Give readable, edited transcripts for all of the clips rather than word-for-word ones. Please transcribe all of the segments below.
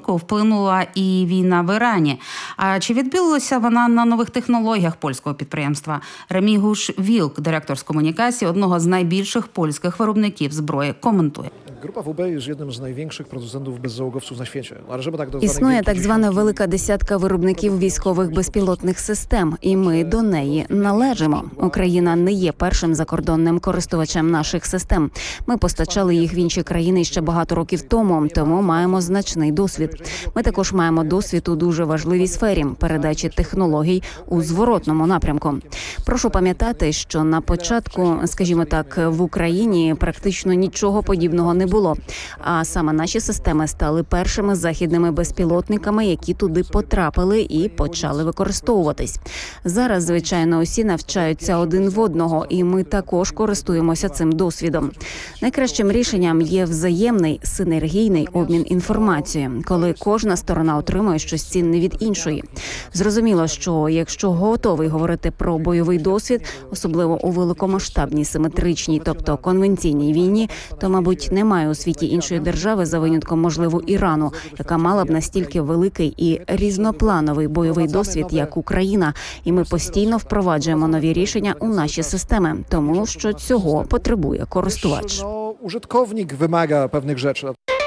вилку вплинула і війна в Ірані. А чи відбилася вона на нових технологіях польського підприємства? Ремігуш Вілк, директор з комунікації одного з найбільших польських виробників зброї, коментує. Група ВБ є одним з найбільших продавців беззалоговців на світі. Існує так звана велика десятка виробників військових безпілотних систем, і ми до неї належимо. Україна не є першим закордонним користувачем наших систем. Ми постачали їх в інші країни ще багато років тому маємо значний досвід. Ми також маємо досвід у дуже важливій сфері – передачі технологій у зворотному напрямку. Прошу пам'ятати, що на початку, скажімо так, в Україні практично нічого подібного не було. А саме наші системи стали першими західними безпілотниками, які туди потрапили і почали використовуватись. Зараз, звичайно, усі навчаються один в одного, і ми також користуємося цим досвідом. Найкращим рішенням є взаємний синергійний обмін інформацією, коли кожна сторона отримує щось цінне від іншої. Зрозуміло, що якщо готовий говорити про бойовий досвід, особливо у великомасштабній, симетричній, тобто конвенційній війні, то, мабуть, немає у світі іншої держави, за винятком, можливо, Ірану, яка мала б настільки великий і різноплановий бойовий досвід, як Україна. І ми постійно впроваджуємо нові рішення у наші системи, тому що цього потребує користувач. Użytkownik wymaga pewnych rzeczy.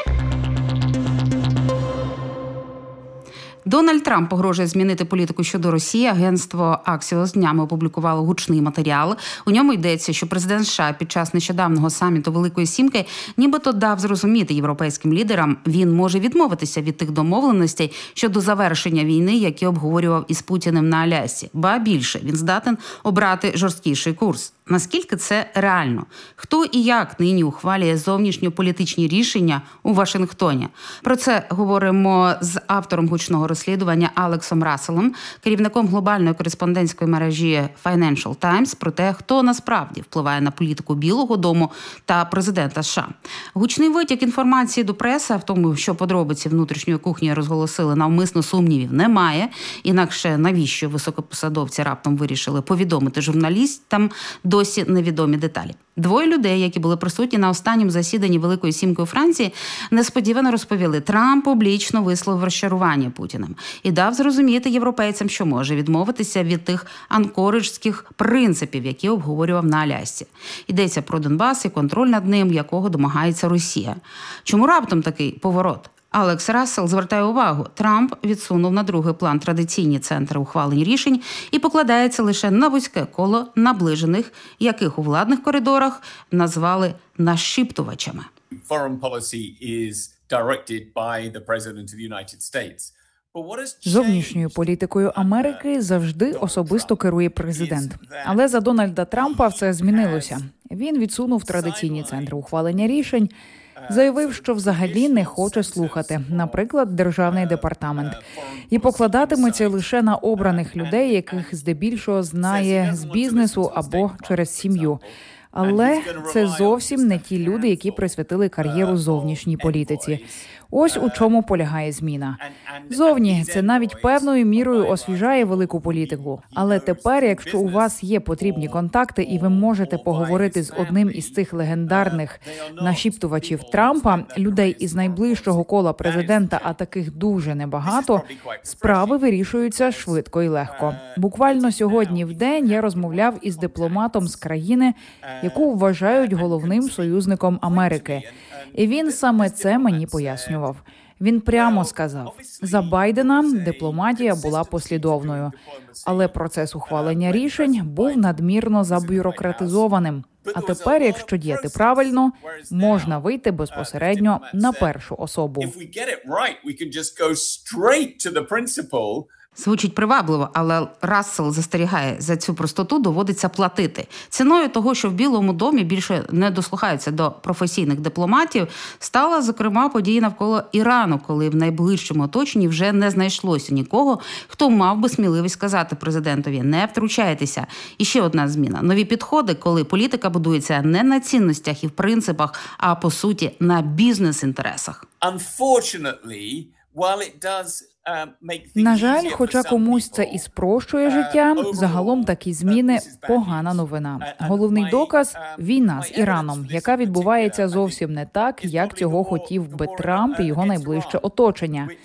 Дональд Трамп погрожує змінити політику щодо Росії. Агентство Axios днями опублікувало гучний матеріал. У ньому йдеться, що президент США під час нещодавнього саміту Великої Сімки нібито дав зрозуміти європейським лідерам, він може відмовитися від тих домовленостей щодо завершення війни, які обговорював із Путіним на Алясці. Ба більше, він здатен обрати жорсткіший курс. Наскільки це реально? Хто і як нині ухвалює зовнішньополітичні рішення у Вашингтоні? Про це говоримо з автором гучного розслідування Алексом Расселом, керівником глобальної кореспондентської мережі Financial Times, про те, хто насправді впливає на політику Білого дому та президента США. Гучний витік інформації до преси, в тому, що подробиці внутрішньої кухні розголосили, навмисно сумнівів немає. Інакше навіщо високопосадовці раптом вирішили повідомити журналістам досі невідомі деталі. Двоє людей, які були присутні на останньому засіданні Великої Сімки у Франції, несподівано розповіли, Трамп публічно висловив розчарування Путіним і дав зрозуміти європейцям, що може відмовитися від тих анкориджських принципів, які обговорював на Алясці. Йдеться про Донбас і контроль над ним, якого домагається Росія. Чому раптом такий поворот? Алекс Рассел звертає увагу, Трамп відсунув на другий план традиційні центри ухвалень рішень і покладається лише на вузьке коло наближених, яких у владних коридорах назвали нашіптувачами. Зовнішньою політикою Америки завжди особисто керує президент. Але за Дональда Трампа все змінилося. Він відсунув традиційні центри ухвалення рішень, заявив, що взагалі не хоче слухати, наприклад, Державний департамент, і покладатиметься лише на обраних людей, яких здебільшого знає з бізнесу або через сім'ю. Але це зовсім не ті люди, які присвятили кар'єру зовнішній політиці. Ось у чому полягає зміна. Зовні це навіть певною мірою освіжає велику політику. Але тепер, якщо у вас є потрібні контакти і ви можете поговорити з одним із цих легендарних нашіптувачів Трампа, людей із найближчого кола президента, а таких дуже небагато, справи вирішуються швидко і легко. Буквально сьогодні в день я розмовляв із дипломатом з країни, яку вважають головним союзником Америки. І він саме це мені пояснював. Він прямо сказав, за Байдена дипломатія була послідовною, але процес ухвалення рішень був надмірно забюрократизованим. А тепер, якщо діяти правильно, можна вийти безпосередньо на першу особу. Звучить привабливо, але Рассел застерігає, за цю простоту доводиться платити. Ціною того, що в Білому домі більше не дослухаються до професійних дипломатів, стала, зокрема, подія навколо Ірану, коли в найближчому оточенні вже не знайшлося нікого, хто мав би сміливість сказати президентові «не втручайтеся». І ще одна зміна. Нові підходи, коли політика будується не на цінностях і в принципах, а, по суті, на бізнес-інтересах. На жаль, хоча комусь це і спрощує життя, загалом такі зміни – погана новина. Головний доказ – війна з Іраном, яка відбувається зовсім не так, як цього хотів би Трамп і його найближче оточення.